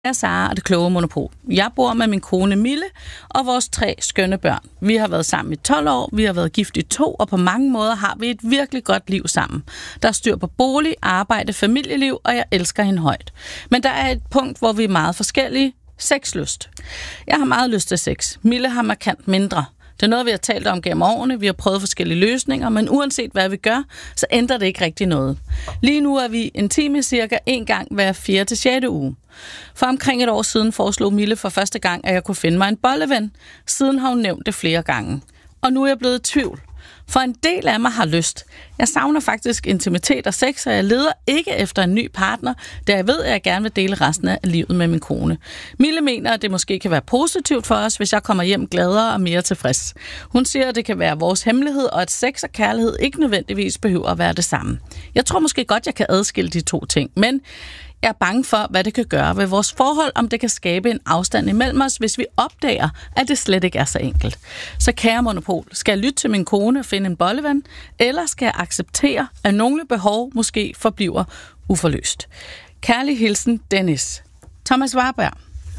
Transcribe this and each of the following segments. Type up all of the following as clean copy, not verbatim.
Jeg er Sara og det kloge monopol. Jeg bor med min kone Mille og vores 3 skønne børn. Vi har været sammen i 12 år, vi har været gift i 2, og på mange måder har vi et virkelig godt liv sammen. Der er styr på bolig, arbejde, familieliv, og jeg elsker hende højt. Men der er et punkt, hvor vi er meget forskellige. Sexlyst. Jeg har meget lyst til sex. Mille har markant mindre. Det er noget, vi har talt om gennem årene. Vi har prøvet forskellige løsninger, men uanset hvad vi gør, så ændrer det ikke rigtig noget. Lige nu er vi intime cirka 1 gang hver 4. til 6. uge. For omkring et år siden foreslog Mille for første gang, at jeg kunne finde mig en bolleven. Siden har hun nævnt det flere gange. Og nu er jeg blevet i tvivl. For en del af mig har lyst. Jeg savner faktisk intimitet og sex, og jeg leder ikke efter en ny partner, da jeg ved, at jeg gerne vil dele resten af livet med min kone. Mille mener, at det måske kan være positivt for os, hvis jeg kommer hjem gladere og mere tilfreds. Hun siger, at det kan være vores hemmelighed, og at sex og kærlighed ikke nødvendigvis behøver at være det samme. Jeg tror måske godt, jeg kan adskille de 2 ting, men jeg er bange for, hvad det kan gøre ved vores forhold, om det kan skabe en afstand imellem os, hvis vi opdager, at det slet ikke er så enkelt. Så kære monopol, skal jeg lytte til min kone og finde en bolleven, eller skal jeg acceptere, at nogle behov måske forbliver uforløst? Kærlig hilsen, Dennis. Thomas Warberg.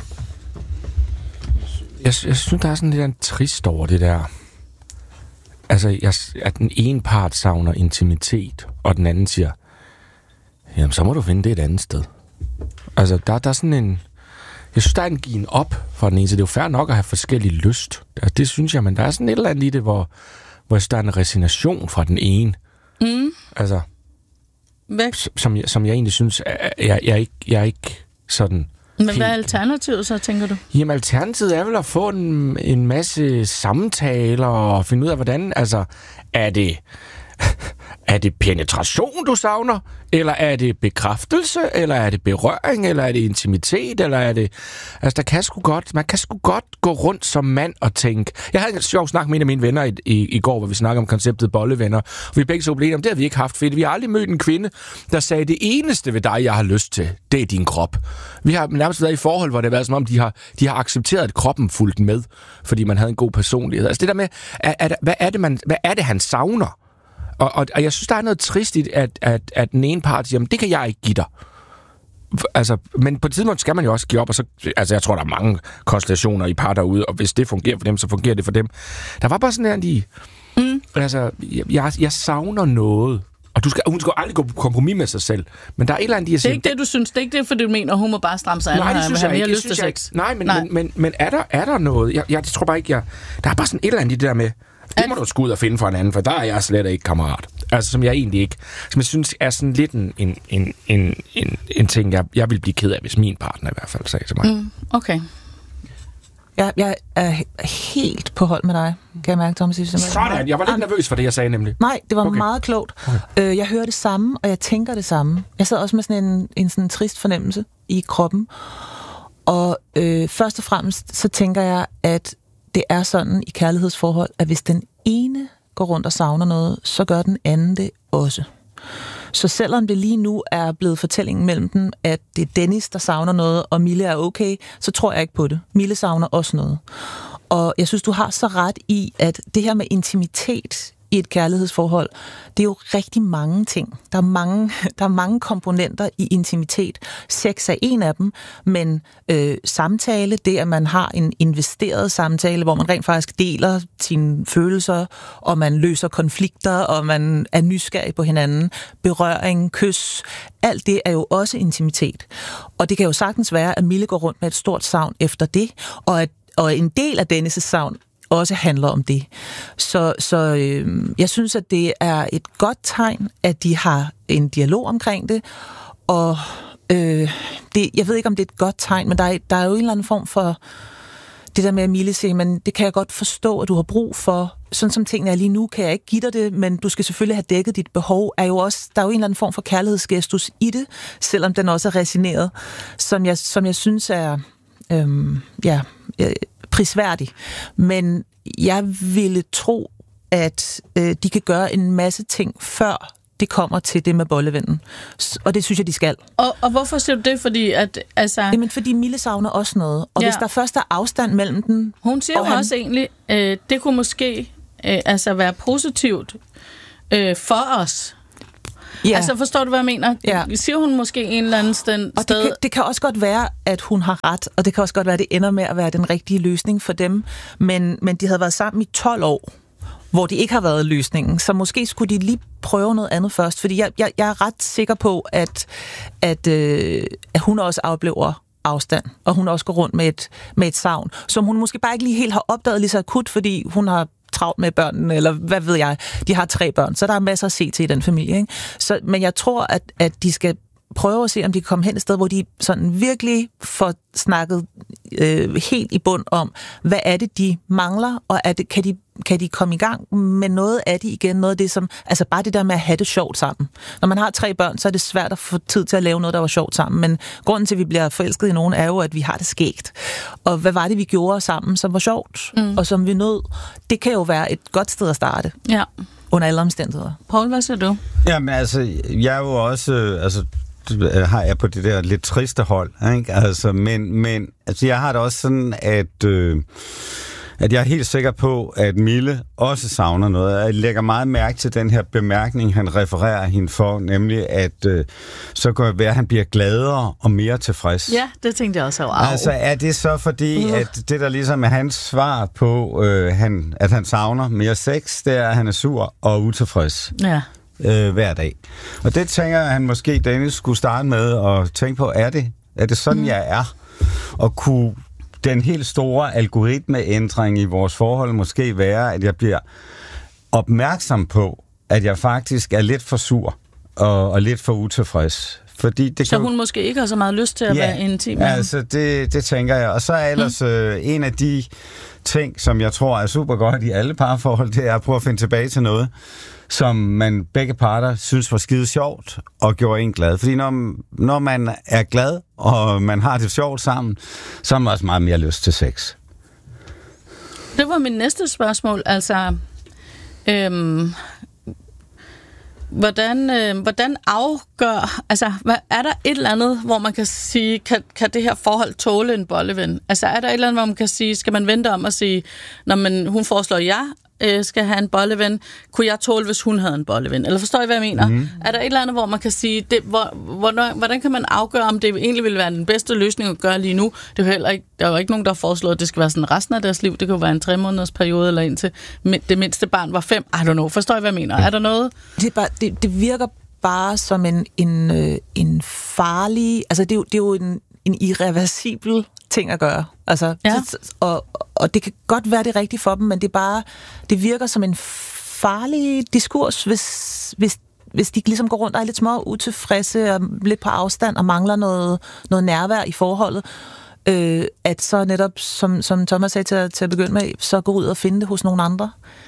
Jeg synes, der er sådan lidt trist over det der. Altså, at den ene part savner intimitet, og den anden siger, jamen, så må du finde det et andet sted. Altså, der er sådan en... Jeg synes, der er en given op for den ene, så det er jo fair nok at have forskellig lyst. Altså, det synes jeg, men der er sådan et eller andet i det, hvor der er en resignation fra den ene. Mm. Altså, som jeg egentlig synes, jeg er ikke sådan... Men hvad er alternativet så, tænker du? Jamen, alternativet er vel at få en masse samtaler og finde ud af, hvordan... Altså, er det penetration, du savner? Eller er det bekræftelse? Eller er det berøring? Eller er det intimitet? Eller er det... Altså, man kan sgu godt gå rundt som mand og tænke... Jeg havde en sjov snak med en af mine venner i går, hvor vi snakkede om konceptet bollevenner. Og vi begge så blev om, det har vi ikke haft fedt. Vi har aldrig mødt en kvinde, der sagde, det eneste ved dig, jeg har lyst til, det er din krop. Vi har nærmest været i forhold, hvor det har været som om, de har accepteret, at kroppen fulgte med, fordi man havde en god personlighed. Altså det der med, hvad er det, han savner? Og jeg synes, der er noget trist i, at den ene part siger, det kan jeg ikke give dig. Altså, men på et tidspunkt skal man jo også give op, og så, altså jeg tror, der er mange konstellationer i par derude, og hvis det fungerer for dem, så fungerer det for dem. Der var bare sådan her, altså, jeg savner noget. Og hun skal aldrig gå på kompromis med sig selv. Men der er et eller andet, jeg siger... Det er ikke det, du synes. Det er ikke det, fordi du mener, hun må bare stramme sig an. Nej, det synes jeg ikke. Lyst til sex. Nej, men er der noget? Jeg tror bare ikke, der er bare sådan et eller andet i det der med... Det må du sgu ud og finde for en anden, for der er jeg slet ikke kammerat. Altså, som jeg egentlig ikke... Som jeg synes er sådan lidt en ting, jeg vil blive ked af, hvis min partner i hvert fald sagde til mig. Okay. Jeg er helt på hold med dig, kan jeg mærke, Thomas. Sådan, jeg var lidt nervøs for det, jeg sagde nemlig. Nej, det var meget klogt. Okay. Jeg hører det samme, og jeg tænker det samme. Jeg sad også med sådan en sådan trist fornemmelse i kroppen. Og først og fremmest, så tænker jeg, at det er sådan i kærlighedsforhold, at hvis den ene går rundt og savner noget, så gør den anden det også. Så selvom det lige nu er blevet fortællingen mellem dem, at det er Dennis, der savner noget, og Mille er okay, så tror jeg ikke på det. Mille savner også noget. Og jeg synes, du har så ret i, at det her med intimitet i et kærlighedsforhold, det er jo rigtig mange ting. Der er mange komponenter i intimitet. Sex er en af dem, men samtale, det at man har en investeret samtale, hvor man rent faktisk deler sine følelser, og man løser konflikter, og man er nysgerrig på hinanden, berøring, kys, alt det er jo også intimitet. Og det kan jo sagtens være, at Mille går rundt med et stort savn efter det, og en del af Dennis' savn også handler om det. Så jeg synes, at det er et godt tegn, at de har en dialog omkring det, og jeg ved ikke, om det er et godt tegn, men der er jo en eller anden form for det der med, at Mille siger, men det kan jeg godt forstå, at du har brug for. Sådan som tingene er lige nu, kan jeg ikke give dig det, men du skal selvfølgelig have dækket dit behov. Der er jo en eller anden form for kærlighedsgestus i det, selvom den også er resigneret, som jeg synes er prisværdig. Men jeg ville tro, at de kan gøre en masse ting, før det kommer til det med bollevennen. Og det synes jeg, de skal. Og hvorfor siger du det? Fordi at... Altså... Jamen, fordi Mille savner også noget. Og hvis der først er afstand mellem dem... Hun siger jo også egentlig, det kunne måske være positivt for os. Ja. Altså, forstår du, hvad jeg mener? Ja. Siger hun måske en eller anden sted? Og det kan også godt være, at hun har ret, og det kan også godt være, at det ender med at være den rigtige løsning for dem. Men de havde været sammen i 12 år, hvor de ikke har været løsningen. Så måske skulle de lige prøve noget andet først. Fordi jeg er ret sikker på, at hun også oplever afstand, og hun også går rundt med et savn, som hun måske bare ikke lige helt har opdaget lige så akut, fordi hun har travlt med børnene, eller hvad ved jeg. De har 3 børn, så der er masser at se til i den familie. Ikke? Men jeg tror, at de skal prøve at se, om de kan komme hen et sted, hvor de sådan virkelig får snakket helt i bund om, hvad er det, de mangler, og kan de komme i gang med noget af det igen, noget af det som, altså bare det der med at have det sjovt sammen. Når man har 3 børn, så er det svært at få tid til at lave noget, der var sjovt sammen, men grunden til, at vi bliver forelsket i nogen, er jo, at vi har det skægt. Og hvad var det, vi gjorde sammen, som var sjovt, og som vi nød? Det kan jo være et godt sted at starte. Ja. Under alle omstændigheder. Poul, hvad siger du? Jamen altså, jeg er jo også, har jeg på det der lidt triste hold, ikke? Altså, men altså, jeg har det også sådan, at jeg er helt sikker på, at Mille også savner noget. Jeg lægger meget mærke til den her bemærkning, han refererer hende for, nemlig at så kan det være, at han bliver gladere og mere tilfreds. Ja, det tænkte jeg også. Altså, er det så fordi, at det der ligesom er hans svar på, at han savner mere sex, det er, at han er sur og utilfreds? Ja. Hver dag. Og det tænker jeg, at han måske Dennis skulle starte med at tænke på, er det sådan, jeg er? Og kunne den helt store algoritmeændring i vores forhold måske være, at jeg bliver opmærksom på, at jeg faktisk er lidt for sur og lidt for utilfreds. Fordi det så hun måske ikke har så meget lyst til at være intim? Ja, altså det tænker jeg. Og så er ellers en af de ting, som jeg tror er super godt i alle parforhold, det er at prøve at finde tilbage til noget, som man begge parter synes var skide sjovt og gjorde en glad. Fordi når man er glad, og man har det sjovt sammen, så har man også meget mere lyst til sex. Det var min næste spørgsmål. Altså, hvordan afgør... Altså, er der et eller andet, hvor man kan sige, kan det her forhold tåle en bolleven? Altså, er der et eller andet, hvor man kan sige, skal man vente om og sige, når hun foreslår skal have en bolleven, kunne jeg tåle, hvis hun havde en bolleven? Eller forstår I, hvad jeg mener? Mm. Er der et eller andet, hvor man kan sige, hvordan kan man afgøre, om det egentlig ville være den bedste løsning at gøre lige nu? Det er jo ikke, der er jo ikke nogen, der har foreslået, at det skal være sådan resten af deres liv. Det kan jo være en 3 måneders periode, eller indtil det mindste barn var 5. I don't know. Forstår I, hvad jeg mener? Er der noget? Det virker bare som en farlig... Altså, det er jo en irreversibel ting at gøre. Altså, ja. Og det kan godt være det rigtige for dem, men det virker som en farlig diskurs, hvis de ligesom går rundt og er lidt små utilfredse og lidt på afstand og mangler noget nærvær i forholdet, at så netop, som Thomas sagde til at begynde med, så gå ud og finde det hos nogen andre.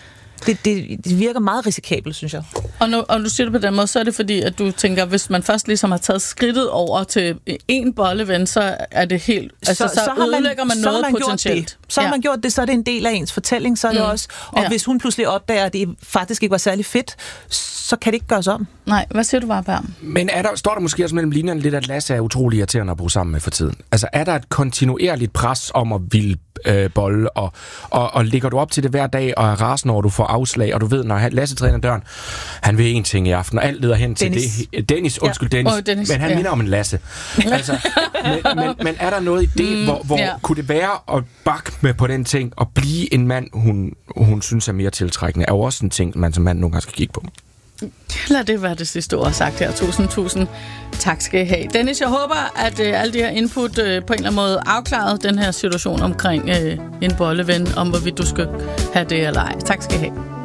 Det virker meget risikabelt, synes jeg. Og nu siger du på den måde, så er det fordi, at du tænker, hvis man først ligesom har taget skridtet over til en bolleven, så er det helt... Altså, så ødelægger man noget potentielt. Så har man gjort det, så er det en del af ens fortælling, så er det også... Og hvis hun pludselig opdager, at det faktisk ikke var særlig fedt, så kan det ikke gøres om. Nej, hvad siger du, Varberg? Men står der måske også mellem linjerne lidt, at Lasse er utrolig irriterende at bruge sammen med for tiden? Altså, er der et kontinuerligt pres om at ville bolle, og ligger du op til det hver dag, og er rasende over, du får afslag, og du ved, når Lasse træner døren, han vil en ting i aften, og alt leder hen til det. Dennis, Dennis, men han minder om en Lasse. Altså, men er der noget i det, hvor kunne det være at bakke med på den ting, og blive en mand, hun synes er mere tiltrækkende, er jo også en ting, man som mand nogle gange skal kigge på. Lad det være det sidste ord sagt her. Tusind tak skal I have. Dennis, jeg håber, at alle de her input på en eller anden måde afklaret den her situation omkring en bolleven, om hvorvidt du skal have det eller ej. Tak skal I have.